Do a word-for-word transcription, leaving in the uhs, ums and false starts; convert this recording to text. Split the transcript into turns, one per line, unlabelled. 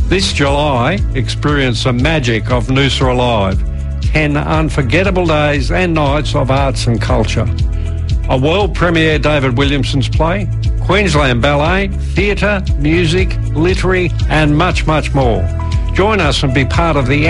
This July, experience the magic of Noosa Alive. Ten unforgettable days and nights of arts and culture. A world premiere David Williamson's play, Queensland Ballet, theatre, music, literary and much, much more. Join us and be part of the